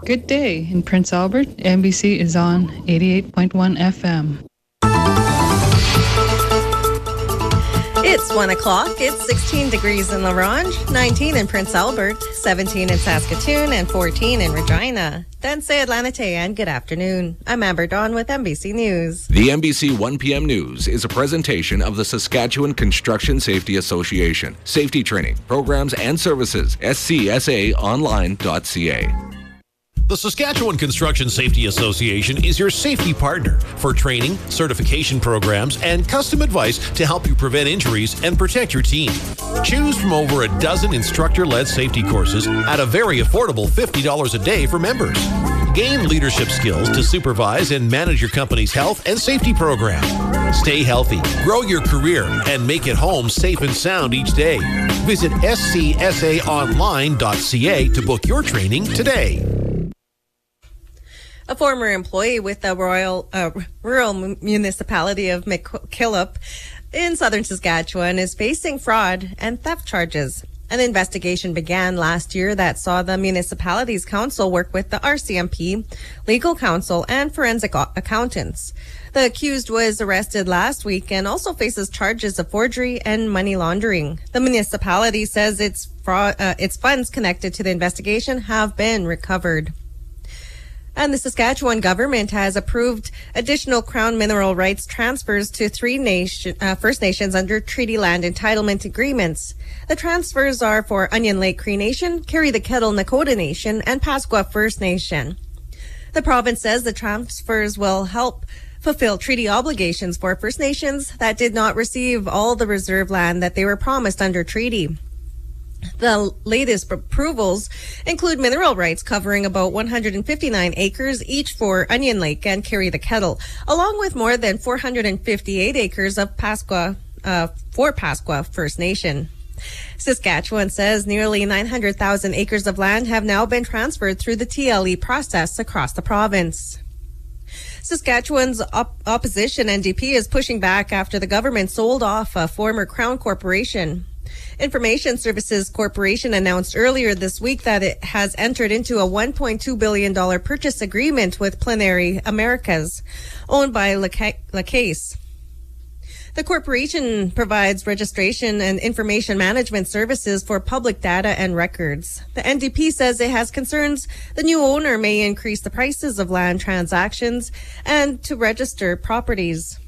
Good day. In Prince Albert, NBC is on 88.1 FM. It's 1 o'clock. It's 16 degrees in La Ronge, 19 in Prince Albert, 17 in Saskatoon, and 14 in Regina. Dense Atlantic, and good afternoon. I'm Amber Dawn with NBC News. The NBC 1 p.m. News is a presentation of the Saskatchewan Construction Safety Association. Safety training, programs, and services. scsaonline.ca. The Saskatchewan Construction Safety Association is your safety partner for training, certification programs, and custom advice to help you prevent injuries and protect your team. Choose from over a dozen instructor-led safety courses at a very affordable $50 a day for members. Gain leadership skills to supervise and manage your company's health and safety program. Stay healthy, grow your career, and make it home safe and sound each day. Visit scsaonline.ca to book your training today. A former employee with the rural municipality of McKillop in southern Saskatchewan is facing fraud and theft charges. An investigation began last year that saw the municipality's council work with the RCMP, legal counsel, and forensic accountants. The accused was arrested last week and also faces charges of forgery and money laundering. The municipality says its funds connected to the investigation have been recovered. And the Saskatchewan government has approved additional Crown mineral rights transfers to 3 First Nations under treaty land entitlement agreements. The transfers are for Onion Lake Cree Nation, Carry the Kettle Nakota Nation, and Pasqua First Nation. The province says the transfers will help fulfill treaty obligations for First Nations that did not receive all the reserve land that they were promised under treaty. The latest approvals include mineral rights covering about 159 acres each for Onion Lake and Carry the Kettle, along with more than 458 acres of Pasqua for Pasqua First Nation. Saskatchewan says nearly 900,000 acres of land have now been transferred through the TLE process across the province. Saskatchewan's opposition NDP is pushing back after the government sold off a former Crown corporation. Information Services Corporation announced earlier this week that it has entered into a $1.2 billion purchase agreement with Plenary Americas, owned by LaCaisse. The corporation provides registration and information management services for public data and records. The NDP says it has concerns the new owner may increase the prices of land transactions and to register properties.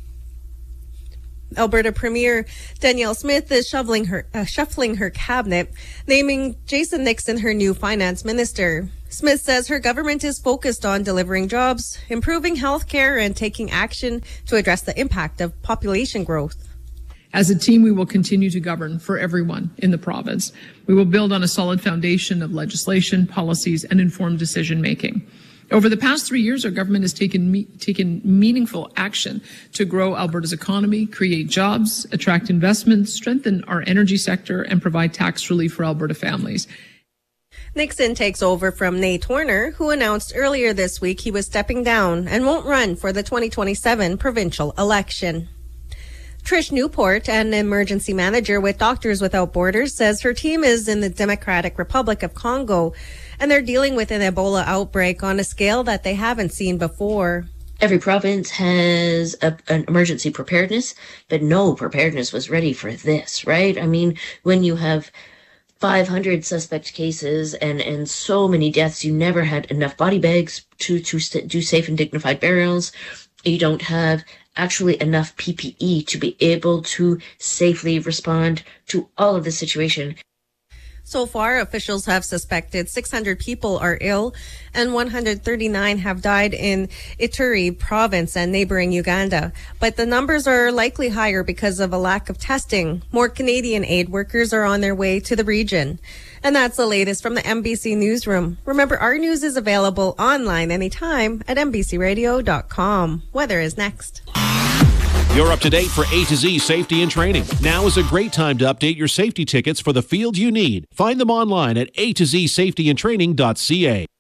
Alberta Premier Danielle Smith is shuffling her cabinet, naming Jason Nixon her new finance minister. Smith says her government is focused on delivering jobs, improving health care, and taking action to address the impact of population growth. As a team, we will continue to govern for everyone in the province. We will build on a solid foundation of legislation, policies, and informed decision-making. Over the past 3 years, our government has taken meaningful action to grow Alberta's economy, create jobs, attract investments, strengthen our energy sector, and provide tax relief for Alberta families. Nixon takes over from Nate Horner, who announced earlier this week he was stepping down and won't run for the 2027 provincial election. Trish Newport, an emergency manager with Doctors Without Borders, says her team is in the Democratic Republic of Congo, and they're dealing with an Ebola outbreak on a scale that they haven't seen before. Every province has an emergency preparedness, but no preparedness was ready for this, right? I mean, when you have 500 suspect cases and so many deaths, you never had enough body bags to do safe and dignified burials. You don't have actually enough PPE to be able to safely respond to all of the situation. So far, officials have suspected 600 people are ill and 139 have died in Ituri province and neighboring Uganda. But the numbers are likely higher because of a lack of testing. More Canadian aid workers are on their way to the region. And that's the latest from the NBC Newsroom. Remember, our news is available online anytime at NBCRadio.com. Weather is next. You're up to date for A to Z safety and training. Now is a great time to update your safety tickets for the field you need. Find them online at a2zsafetyandtraining.ca.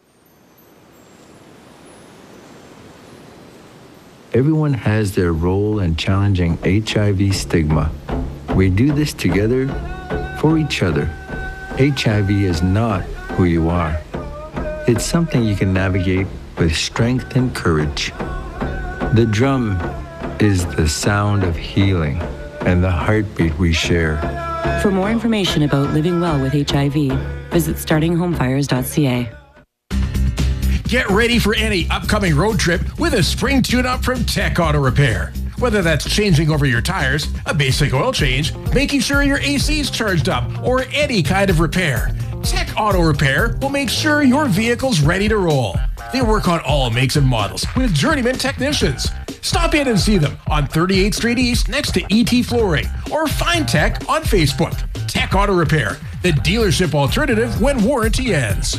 Everyone has their role in challenging HIV stigma. We do this together for each other. HIV is not who you are. It's something you can navigate with strength and courage. The drum is the sound of healing and the heartbeat we share. For more information about living well with HIV, visit startinghomefires.ca. Get ready for any upcoming road trip with a spring tune-up from Tech Auto Repair. Whether that's changing over your tires, a basic oil change, making sure your AC is charged up, or any kind of repair, Tech Auto Repair will make sure your vehicle's ready to roll. They work on all makes and models with journeyman technicians. Stop in and see them on 38th Street East next to ET Flooring, or find Tech on Facebook. Tech Auto Repair, the dealership alternative when warranty ends.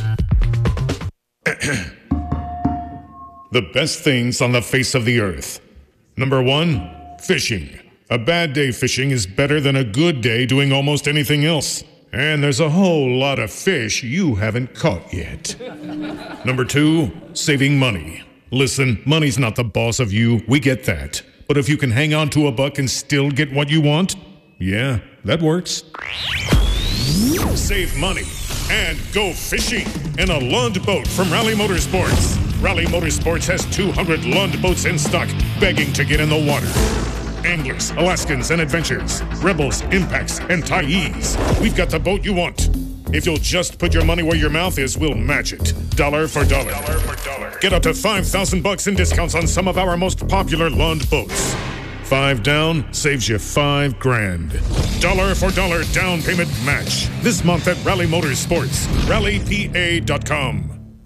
The best things on the face of the earth. Number 1, fishing. A bad day fishing is better than a good day doing almost anything else. And there's a whole lot of fish you haven't caught yet. Number 2, saving money. Listen, money's not the boss of you, we get that. But if you can hang on to a buck and still get what you want, yeah, that works. Save money and go fishing in a Lund boat from Rally Motorsports. Rally Motorsports has 200 Lund boats in stock, begging to get in the water. Anglers, Alaskans, and Adventures, Rebels, Impacts, and Tyes. We've got the boat you want. If you'll just put your money where your mouth is, we'll match it. Dollar for dollar. Dollar for dollar. Get up to $5,000 in discounts on some of our most popular Lund boats. 5 down saves you $5,000. Dollar for dollar down payment match. This month at Rally Motorsports. RallyPA.com.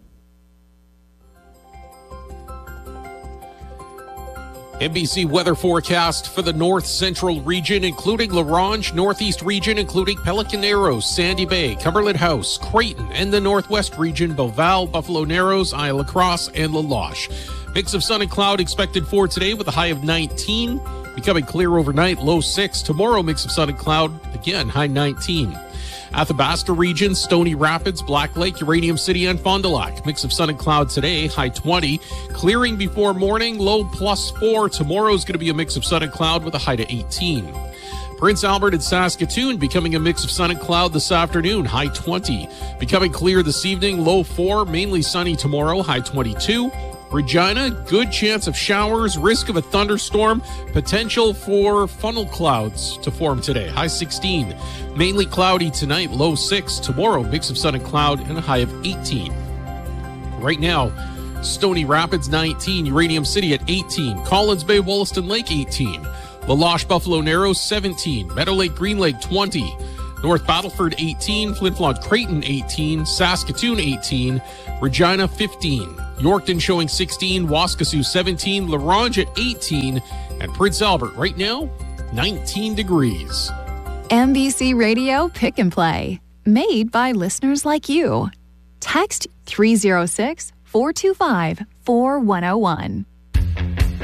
NBC weather forecast for the north central region, including La Ronge, northeast region, including Pelican Narrows, Sandy Bay, Cumberland House, Creighton, and the northwest region, Belval, Buffalo Narrows, Isle La Crosse, and La Loche. Mix of sun and cloud expected for today with a high of 19. Becoming clear overnight, low 6. Tomorrow, mix of sun and cloud, again, high 19. Athabasca region, Stony Rapids, Black Lake, Uranium City, and Fond du Lac. Mix of sun and cloud today, high 20. Clearing before morning, low +4. Tomorrow's going to be a mix of sun and cloud with a high to 18. Prince Albert and Saskatoon becoming a mix of sun and cloud this afternoon, high 20. Becoming clear this evening, low 4. Mainly sunny tomorrow, high 22. Regina, good chance of showers, risk of a thunderstorm, potential for funnel clouds to form today, high 16. Mainly cloudy tonight, low 6. Tomorrow, mix of sun and cloud and a high of 18. Right now, Stony Rapids 19, Uranium City at 18, Collins Bay, Wollaston Lake 18, La Loche, Buffalo Narrows 17, Meadow Lake, Green Lake 20, North Battleford 18, Flin Flon, Creighton 18, Saskatoon 18, Regina 15, Yorkton showing 16, Waskesiu 17, La Ronge at 18, and Prince Albert right now 19 degrees. NBC Radio Pick and Play, made by listeners like you. Text 306-425-4101.